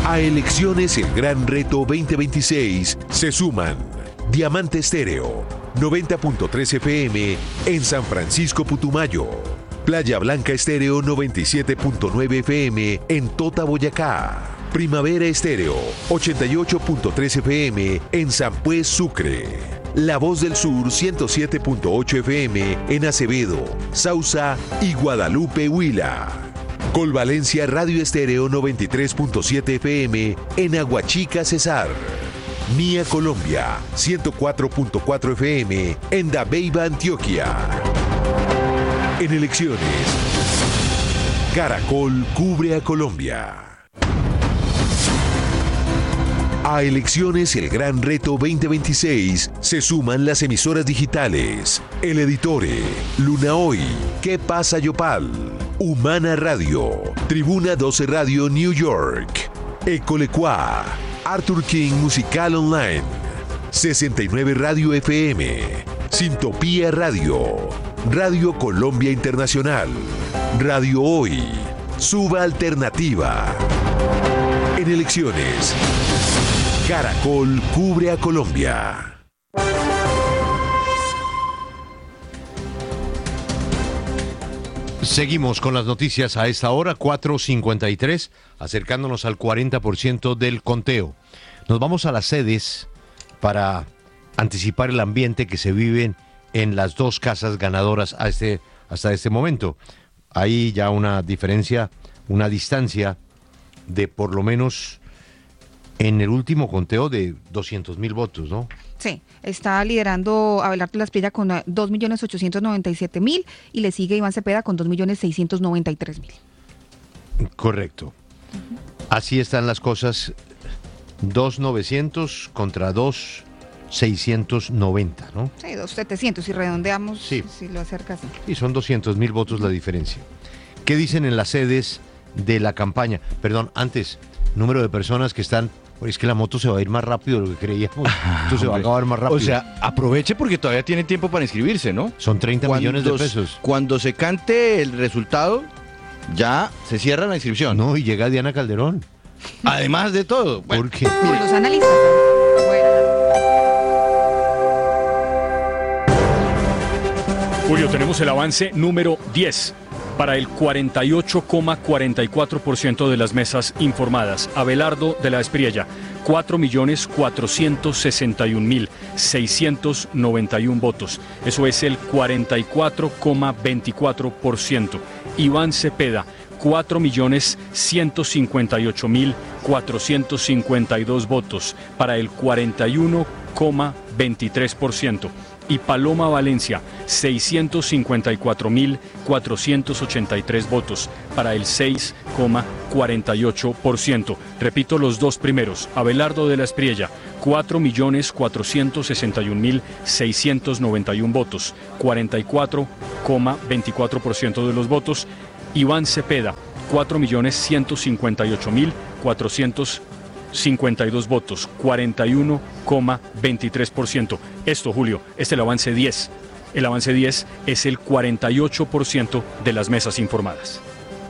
A Elecciones El Gran Reto 2026 se suman Diamante Estéreo, 90.3 FM en San Francisco Putumayo. Playa Blanca Estéreo 97.9 FM en Tota, Boyacá. Primavera Estéreo 88.3 FM en San Pues, Sucre. La Voz del Sur 107.8 FM en Acevedo, Sausa y Guadalupe, Huila. Colvalencia Radio Estéreo 93.7 FM en Aguachica, Cesar. Mía Colombia 104.4 FM en Dabeiba, Antioquia. En elecciones, Caracol cubre a Colombia. A Elecciones El Gran Reto 2026 se suman las emisoras digitales El Editore, Luna Hoy, ¿Qué pasa Yopal? Humana Radio, Tribuna 12 Radio New York, Ecolecua, Arthur King Musical Online, 69 Radio FM, Sintopía Radio, Radio Colombia Internacional, Radio Hoy, Suba Alternativa. En elecciones, Caracol cubre a Colombia. Seguimos con las noticias a esta hora, 4:53, acercándonos al 40% del conteo. Nos vamos a las sedes para anticipar el ambiente que se vive en las dos casas ganadoras hasta este momento. Hay ya una diferencia, una distancia de por lo menos en el último conteo de 200.000 votos, ¿no? Sí, está liderando Abelardo de la Espriella con 2.897.000 y le sigue Iván Cepeda con 2.693.000. Correcto. Así están las cosas, 2.900 contra 2.690, ¿no? Sí, 2.700 si redondeamos, sí. Si lo acercas. Sí. Y son 200.000 votos la diferencia. ¿Qué dicen en las sedes de la campaña? Perdón, antes, número de personas que están... Es que la moto se va a ir más rápido de lo que creíamos. Esto se va a acabar más rápido. O sea, aproveche porque todavía tiene tiempo para inscribirse, ¿no? Son 30 millones de pesos. Cuando se cante el resultado, ya se cierra la inscripción. No, y llega Diana Calderón. Además de todo. Bueno, ¿por qué? Los analistas. Julio, tenemos el avance número 10 para el 48,44% de las mesas informadas. Abelardo de la Espriella, 4.461.691 votos. Eso es el 44,24%. Iván Cepeda, 4.158.452 votos para el 41,23%. Y Paloma Valencia, 654.483 votos para el 6,48%. Repito los dos primeros. Abelardo de la Espriella, 4.461.691 votos, 44,24% de los votos. Iván Cepeda, 4.158.452 votos, 41,23%. Esto, Julio, es el avance 10. El avance 10 es el 48% de las mesas informadas.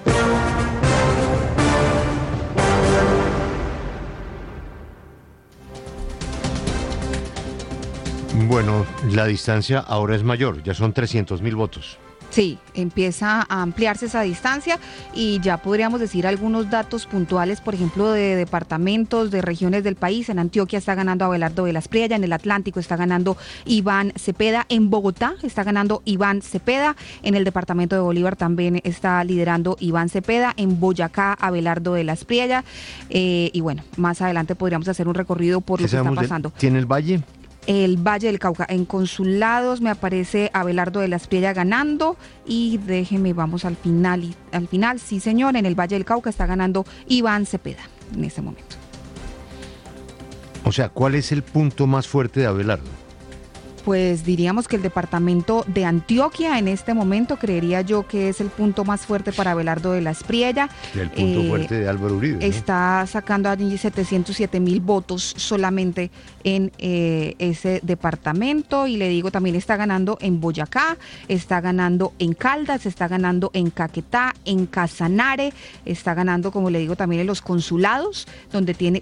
Bueno, la distancia ahora es mayor, ya son 300.000 votos. Sí, empieza a ampliarse esa distancia y ya podríamos decir algunos datos puntuales, por ejemplo, de departamentos, de regiones del país. En Antioquia está ganando Abelardo de la Espriella, en el Atlántico está ganando Iván Cepeda, en Bogotá está ganando Iván Cepeda, en el departamento de Bolívar también está liderando Iván Cepeda, en Boyacá Abelardo de la Espriella, y bueno, más adelante podríamos hacer un recorrido por lo que está pasando. ¿Tiene el Valle? El Valle del Cauca, en consulados me aparece Abelardo de la Espriella ganando y déjeme, vamos al final, sí señor, en el Valle del Cauca está ganando Iván Cepeda en este momento. O sea, ¿cuál es el punto más fuerte de Abelardo? Pues diríamos que el departamento de Antioquia en este momento creería yo que es el punto más fuerte para Abelardo de la Espriella. El punto fuerte de Álvaro Uribe, ¿no? Está sacando allí 707,000 votos solamente en ese departamento, y le digo, también está ganando en Boyacá, está ganando en Caldas, está ganando en Caquetá, en Casanare, está ganando, como le digo, también en los consulados, donde tiene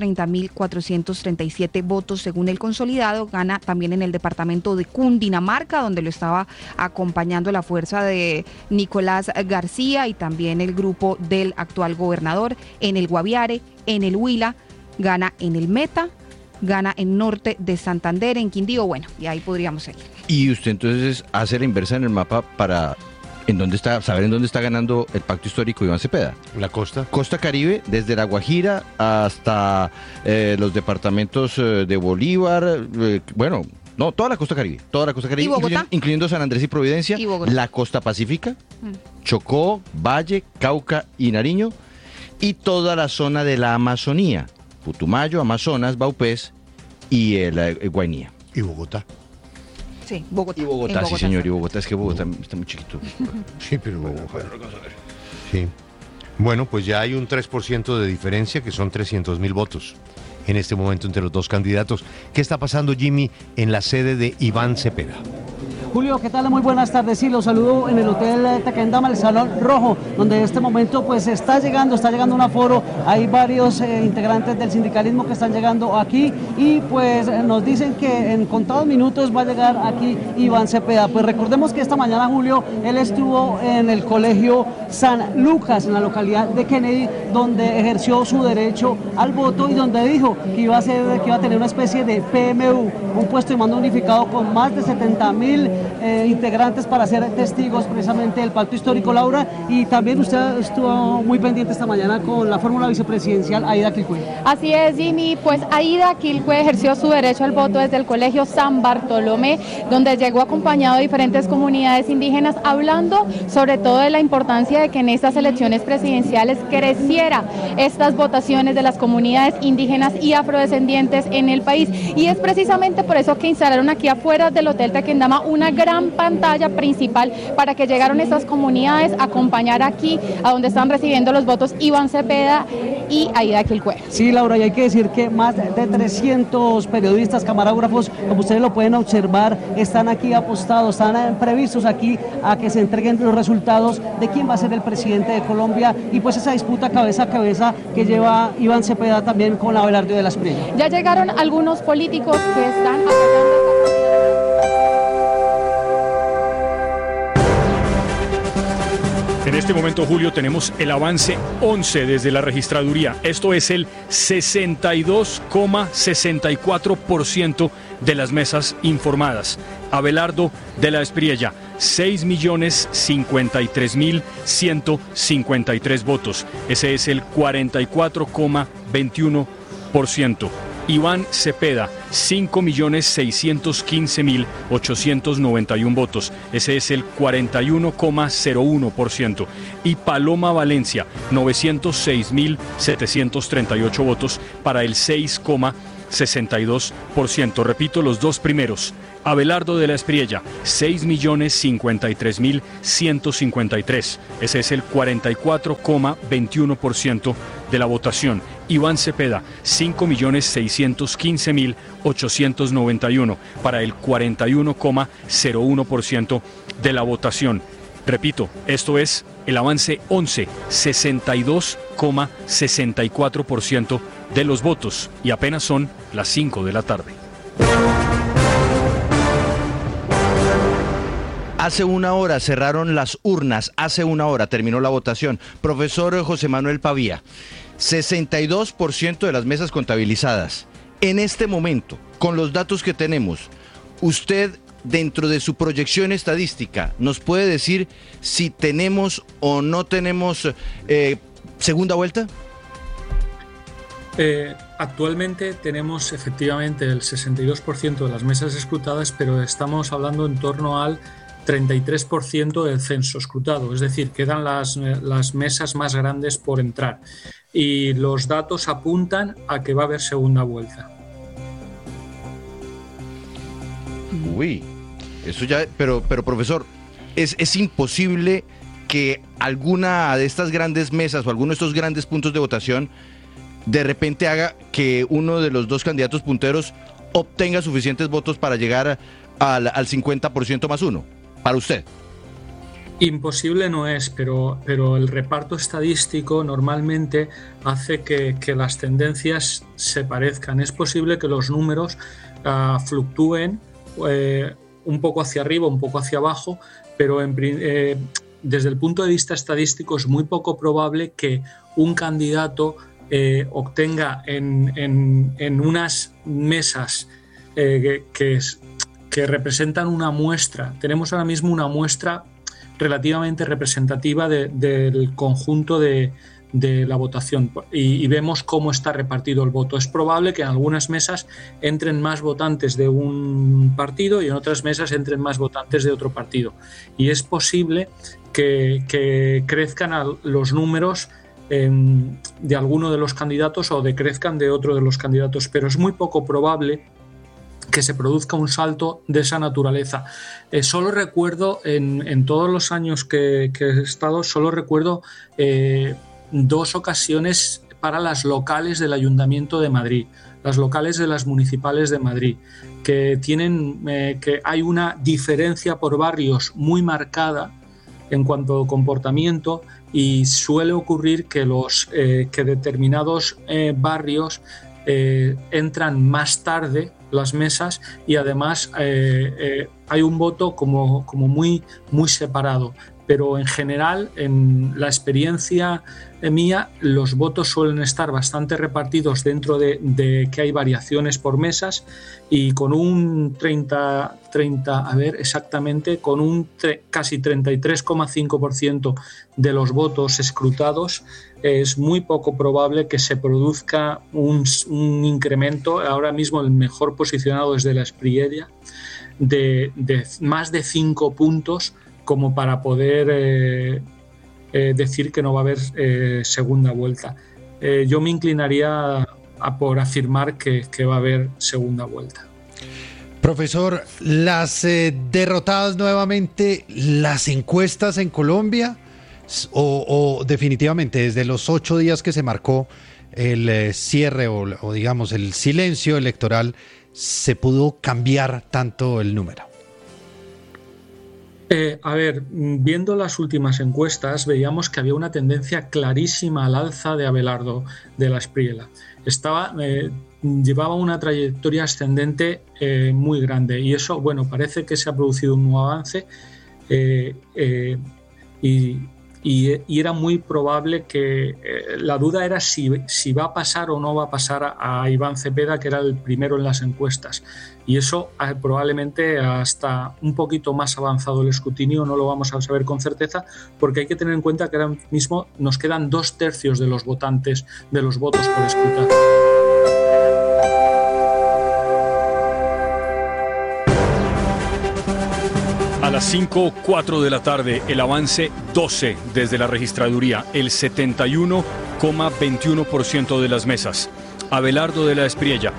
130,437 votos según el consolidado. Gana también en el departamento de Cundinamarca, donde lo estaba acompañando la fuerza de Nicolás García y también el grupo del actual gobernador. En el Guaviare, en el Huila, gana en el Meta, gana en Norte de Santander, en Quindío, bueno, y ahí podríamos seguir. Y usted entonces hace la inversa en el mapa para saber en dónde está ganando el pacto histórico Iván Cepeda. La costa. Costa Caribe, desde La Guajira hasta los departamentos de Bolívar, toda la Costa Caribe, ¿Y Bogotá? incluyendo San Andrés y Providencia, ¿Y Bogotá? la Costa Pacífica, Chocó, Valle, Cauca y Nariño, y toda la zona de la Amazonía, Putumayo, Amazonas, Baupés y el Guainía. ¿Y Bogotá? Sí, Bogotá. Y Bogotá, sí señor, y Bogotá, es que Bogotá está muy chiquito. Sí, pero sí. Bueno, pues ya hay un 3% de diferencia, que son 300,000 votos en este momento entre los dos candidatos. ¿Qué está pasando, Jimmy, en la sede de Iván Cepeda? Julio, ¿qué tal? Muy buenas tardes. Sí, los saludo en el Hotel Tequendama, el Salón Rojo, donde en este momento pues está llegando un aforo. Hay varios integrantes del sindicalismo que están llegando aquí y pues nos dicen que en contados minutos va a llegar aquí Iván Cepeda. Pues recordemos que esta mañana, Julio, él estuvo en el Colegio San Lucas, en la localidad de Kennedy, donde ejerció su derecho al voto y donde dijo que iba a tener una especie de PMU, un puesto de mando unificado con más de 70,000 integrantes para ser testigos precisamente del pacto histórico, Laura. Y también usted estuvo muy pendiente esta mañana con la fórmula vicepresidencial Aida Quilcue. Así es, Jimmy, pues Aida Quilcue ejerció su derecho al voto desde el Colegio San Bartolomé, donde llegó acompañado de diferentes comunidades indígenas, hablando sobre todo de la importancia de que en estas elecciones presidenciales creciera estas votaciones de las comunidades indígenas y afrodescendientes en el país. Y es precisamente por eso que instalaron aquí afuera del Hotel Tequendama una gran pantalla principal para que llegaron estas comunidades a acompañar aquí a donde están recibiendo los votos Iván Cepeda y Aida Quilcue. Sí, Laura, y hay que decir que más de 300 periodistas, camarógrafos, como ustedes lo pueden observar, están aquí apostados, están previstos aquí a que se entreguen los resultados de quién va a ser el presidente de Colombia, y pues esa disputa cabeza a cabeza que lleva Iván Cepeda también con Abelardo de la Espriella. Ya llegaron algunos políticos que están apoyando. En este momento, Julio, tenemos el avance 11 desde la registraduría. Esto es el 62,64% de las mesas informadas. Abelardo de la Espriella, 6,053,153 votos. Ese es el 44,21%. Iván Cepeda, 5,615,891 votos. Ese es el 41,01%. Y Paloma Valencia, 906,738 votos para el 6,62%. Repito, los dos primeros. Abelardo de la Espriella, 6,053,153. Ese es el 44,21% de la votación. Iván Cepeda, 5,615,891 para el 41,01% de la votación. Repito, esto es el avance 11, 62,64% de los votos, y apenas son las 5 de la tarde. Hace una hora cerraron las urnas, hace una hora terminó la votación. Profesor José Manuel Pavía, 62% de las mesas contabilizadas. En este momento, con los datos que tenemos, usted, dentro de su proyección estadística, ¿nos puede decir si tenemos o no tenemos segunda vuelta? Actualmente tenemos efectivamente el 62% de las mesas escrutadas, pero estamos hablando en torno al 33% del censo escrutado, es decir, quedan las mesas más grandes por entrar, y los datos apuntan a que va a haber segunda vuelta. Uy, eso ya, pero profesor, es imposible que alguna de estas grandes mesas o alguno de estos grandes puntos de votación de repente haga que uno de los dos candidatos punteros obtenga suficientes votos para llegar al 50% más uno, para usted. Imposible no es, pero el reparto estadístico normalmente hace que las tendencias se parezcan. Es posible que los números fluctúen un poco hacia arriba, un poco hacia abajo, pero desde el punto de vista estadístico es muy poco probable que un candidato obtenga en unas mesas que representan una muestra. Tenemos ahora mismo una muestra relativamente representativa del conjunto de la votación y vemos cómo está repartido el voto. Es probable que en algunas mesas entren más votantes de un partido y en otras mesas entren más votantes de otro partido. Y es posible que crezcan los números de alguno de los candidatos o decrezcan de otro de los candidatos, pero es muy poco probable que se produzca un salto de esa naturaleza. Solo recuerdo, en todos los años que he estado, solo recuerdo 2 ocasiones para las locales del Ayuntamiento de Madrid, las locales de las municipales de Madrid, que hay una diferencia por barrios muy marcada en cuanto a comportamiento, y suele ocurrir que determinados barrios entran más tarde las mesas y además hay un voto como muy, muy separado. Pero en general, en la experiencia mía, los votos suelen estar bastante repartidos dentro de que hay variaciones por mesas, y con un con un casi 33,5% de los votos escrutados, es muy poco probable que se produzca un incremento. Ahora mismo el mejor posicionado es de la Espriella, de más de 5 puntos, como para poder decir que no va a haber segunda vuelta. Yo me inclinaría por afirmar que va a haber segunda vuelta. Profesor, las derrotadas nuevamente, las encuestas en Colombia, o definitivamente desde los 8 días que se marcó el cierre o digamos el silencio electoral, ¿se pudo cambiar tanto el número? Viendo las últimas encuestas, veíamos que había una tendencia clarísima al alza de Abelardo de la Espriella. Llevaba una trayectoria ascendente muy grande, y eso, parece que se ha producido un nuevo avance y era muy probable que la duda era si va a pasar o no va a pasar a Iván Cepeda, que era el primero en las encuestas. Y eso probablemente hasta un poquito más avanzado el escrutinio no lo vamos a saber con certeza, porque hay que tener en cuenta que ahora mismo nos quedan 2/3 de los votantes, de los votos por escrutar. A las 5:04 de la tarde, el avance 12 desde la registraduría, el 71,21% de las mesas. Abelardo de la Espriella,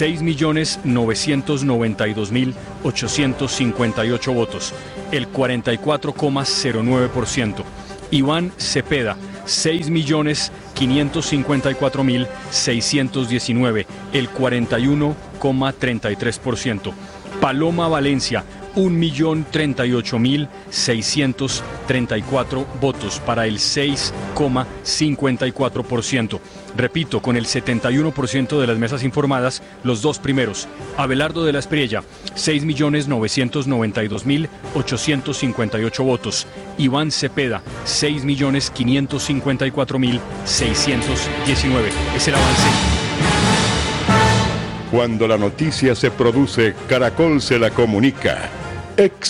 6.992.858 votos, el 44,09%. Iván Cepeda, 6.554.619, el 41,33%. Paloma Valencia, 1.038.634 votos para el 6,54%. Repito, con el 71% de las mesas informadas, los dos primeros. Abelardo de la Espriella, 6.992.858 votos. Iván Cepeda, 6.554.619. Es el avance. Cuando la noticia se produce, Caracol se la comunica.